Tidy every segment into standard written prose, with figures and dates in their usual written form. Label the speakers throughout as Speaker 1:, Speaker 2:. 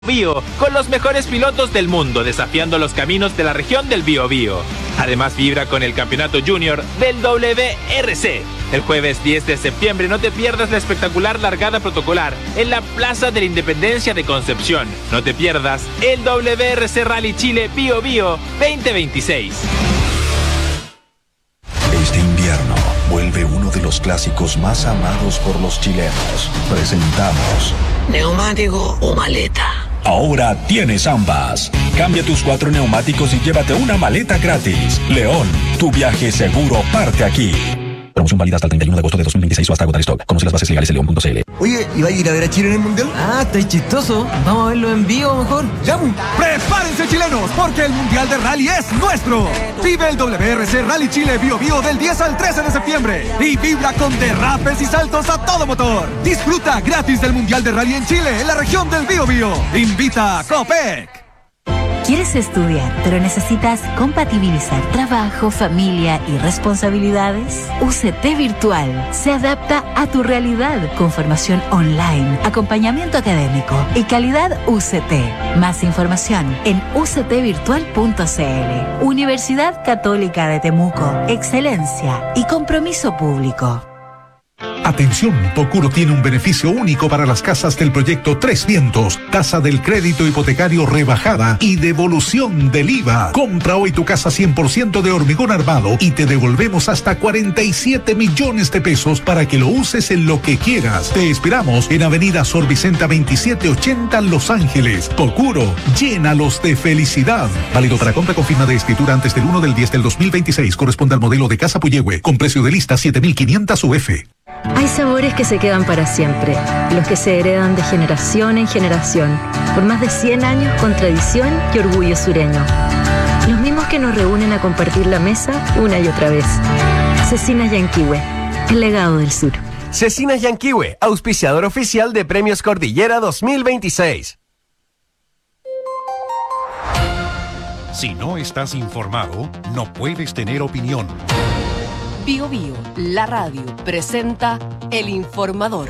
Speaker 1: Bío, con los mejores pilotos del mundo desafiando los caminos de la región del Biobío. Además vibra con el campeonato junior del WRC. El jueves 10 de septiembre no te pierdas la espectacular largada protocolar en la Plaza de la Independencia de Concepción. No te pierdas el WRC Rally Chile Biobío 2026.
Speaker 2: Este invierno vuelve uno de los clásicos más amados por los chilenos. Presentamos
Speaker 3: ¿neumático o maleta?
Speaker 2: Ahora tienes ambas. Cambia tus 4 neumáticos y llévate una maleta gratis. León, tu viaje seguro parte aquí. Promoción válida hasta el 31 de agosto de 2026 o hasta agotar stock. Conoce las bases legales en leon.cl.
Speaker 4: Oye, ¿y va a ir a ver a Chile en el Mundial?
Speaker 5: Ah, está chistoso. Vamos a verlo en vivo mejor.
Speaker 4: ¡Ya! ¡Prepárense, chilenos! Porque el Mundial de Rally es nuestro. Vive el WRC Rally Chile Biobío del 10 al 13 de septiembre. Y vibra con derrapes y saltos a todo motor. Disfruta gratis del Mundial de Rally en Chile, en la región del Biobío. Invita Copec.
Speaker 6: ¿Quieres estudiar, pero necesitas compatibilizar trabajo, familia y responsabilidades? UCT Virtual se adapta a tu realidad con formación online, acompañamiento académico y calidad UCT. Más información en uctvirtual.cl. Universidad Católica de Temuco. Excelencia y compromiso público.
Speaker 7: Atención, Procuro tiene un beneficio único para las casas del proyecto Tres Vientos. Tasa del crédito hipotecario rebajada y devolución del IVA. Compra hoy tu casa 100% de hormigón armado y te devolvemos hasta 47 millones de pesos para que lo uses en lo que quieras. Te esperamos en Avenida Sor Vicenta 2780 Los Ángeles. Procuro, llénalos de felicidad. Válido para compra con firma de escritura antes del 1/10/2026. Corresponde al modelo de Casa Puyehue con precio de lista 7.500 UF.
Speaker 8: Hay sabores que se quedan para siempre, los que se heredan de generación en generación, por más de 100 años con tradición y orgullo sureño. Los mismos que nos reúnen a compartir la mesa una y otra vez. Cecinas Yanquihue, el legado del sur.
Speaker 9: Cecinas Yanquihue, auspiciador oficial de Premios Cordillera 2026.
Speaker 10: Si no estás informado, no puedes tener opinión.
Speaker 11: Biobío, la radio, presenta El Informador.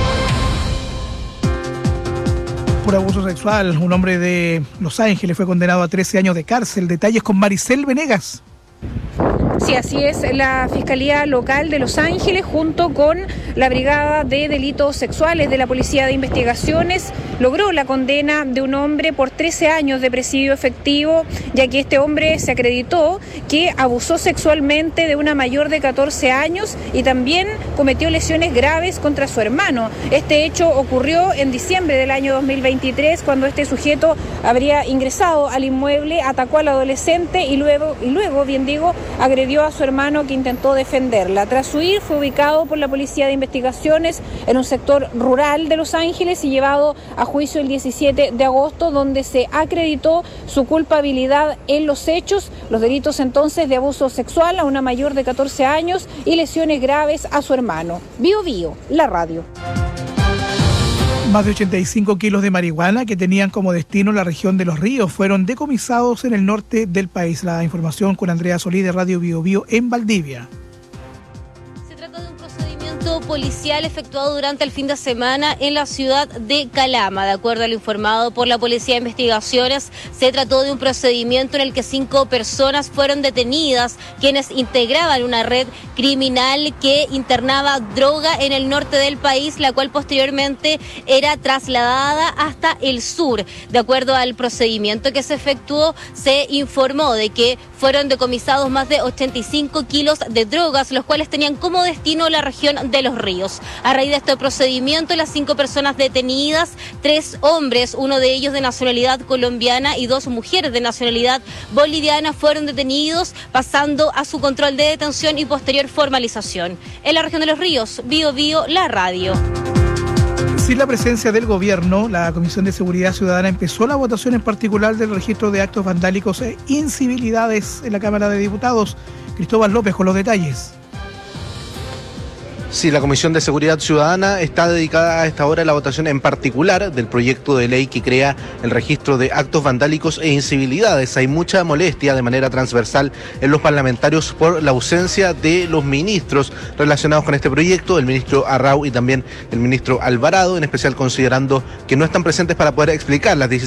Speaker 12: Por abuso sexual, un hombre de Los Ángeles fue condenado a 13 años de cárcel. Detalles con Maricel Venegas.
Speaker 13: Sí, así es. La Fiscalía Local de Los Ángeles, junto con la Brigada de Delitos Sexuales de la Policía de Investigaciones, logró la condena de un hombre por 13 años de presidio efectivo, ya que este hombre se acreditó que abusó sexualmente de una mayor de 14 años y también cometió lesiones graves contra su hermano. Este hecho ocurrió en diciembre del año 2023, cuando este sujeto habría ingresado al inmueble, atacó al adolescente y luego, bien digo, agredió a su hermano, que intentó defenderla. Tras huir, fue ubicado por la Policía de Investigaciones en un sector rural de Los Ángeles y llevado a juicio el 17 de agosto, donde se acreditó su culpabilidad en los hechos, los delitos entonces de abuso sexual a una mayor de 14 años y lesiones graves a su hermano. Biobío, la radio.
Speaker 12: Más de 85 kilos de marihuana que tenían como destino la región de Los Ríos fueron decomisados en el norte del país. La información con Andrea Solí de Radio Biobío en Valdivia.
Speaker 14: Policial efectuado durante el fin de semana en la ciudad de Calama. De acuerdo a lo informado por la Policía de Investigaciones, se trató de un procedimiento en el que 5 personas fueron detenidas, quienes integraban una red criminal que internaba droga en el norte del país, la cual posteriormente era trasladada hasta el sur. De acuerdo al procedimiento que se efectuó, se informó de que fueron decomisados más de 85 kilos de drogas, los cuales tenían como destino la región de Los Ríos. A raíz de este procedimiento, las 5 personas detenidas, 3 hombres, uno de ellos de nacionalidad colombiana y 2 mujeres de nacionalidad boliviana, fueron detenidos, pasando a su control de detención y posterior formalización. En la región de Los Ríos, Biobío, la radio.
Speaker 12: Sin la presencia del gobierno, la Comisión de Seguridad Ciudadana empezó la votación en particular del registro de actos vandálicos e incivilidades en la Cámara de Diputados. Cristóbal López con los detalles.
Speaker 15: Sí, la Comisión de Seguridad Ciudadana está dedicada a esta hora a la votación en particular del proyecto de ley que crea el registro de actos vandálicos e incivilidades. Hay mucha molestia de manera transversal en los parlamentarios por la ausencia de los ministros relacionados con este proyecto, el ministro Arrau y también el ministro Alvarado, en especial considerando que no están presentes para poder explicar las